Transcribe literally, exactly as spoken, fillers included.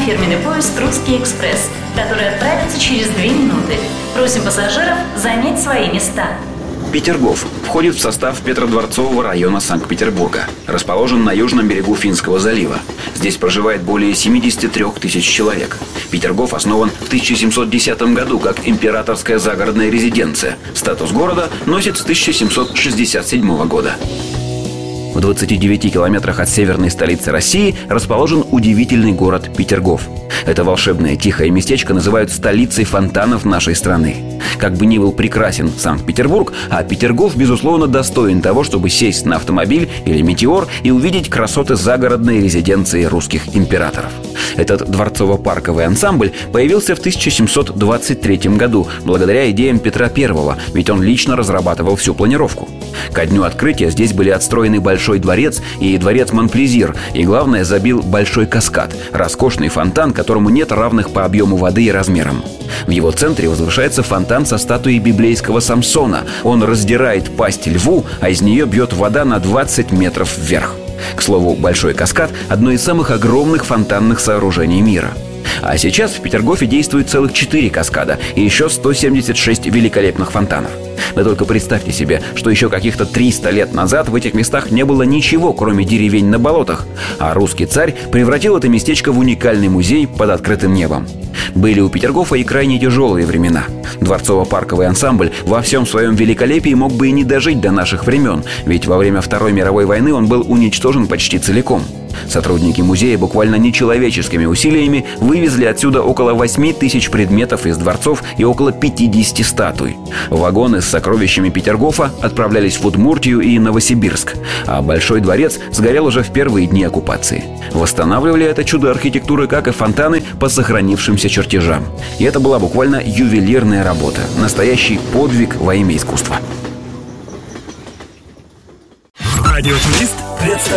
фирменный поезд «Русский экспресс», который отправится через две минуты. Просим пассажиров занять свои места. Петергоф входит в состав Петродворцового района Санкт-Петербурга. Расположен на южном берегу Финского залива. Здесь проживает более семьдесят три тысяч человек. Петергоф основан в тысяча семьсот десятом году как императорская загородная резиденция. Статус города носит с тысяча семьсот шестьдесят седьмого года. В двадцати девяти километрах от северной столицы России расположен удивительный город Петергоф. Это волшебное тихое местечко называют столицей фонтанов нашей страны. Как бы ни был прекрасен Санкт-Петербург, а Петергоф, безусловно, достоин того, чтобы сесть на автомобиль или метеор и увидеть красоты загородной резиденции русских императоров. Этот дворцово-парковый ансамбль появился в тысяча семьсот двадцать третьем году благодаря идеям Петра Первого, ведь он лично разрабатывал всю планировку. Ко дню открытия здесь были отстроены Большой дворец и дворец Монплезир, и, главное, забил Большой каскад – роскошный фонтан, которому нет равных по объему воды и размерам. В его центре возвышается фонтан со статуей библейского Самсона. Он раздирает пасть льву, а из нее бьет вода на двадцать метров вверх. К слову, Большой каскад – одно из самых огромных фонтанных сооружений мира. А сейчас в Петергофе действует целых четыре каскада и еще сто семьдесят шесть великолепных фонтанов. Вы только представьте себе, что еще каких-то триста лет назад в этих местах не было ничего, кроме деревень на болотах, а русский царь превратил это местечко в уникальный музей под открытым небом. Были у Петергофа и крайне тяжелые времена. Дворцово-парковый ансамбль во всем своем великолепии мог бы и не дожить до наших времен, ведь во время Второй мировой войны он был уничтожен почти целиком. Сотрудники музея буквально нечеловеческими усилиями вывезли отсюда около восьми тысяч предметов из дворцов и около пятидесяти статуй. Вагоны с сокровищами Петергофа отправлялись в Удмуртию и Новосибирск, а Большой дворец сгорел уже в первые дни оккупации. Восстанавливали это чудо архитектуры, как и фонтаны, по сохранившимся чертежам. И это была буквально ювелирная работа, настоящий подвиг во имя искусства. Радиотурист представляет.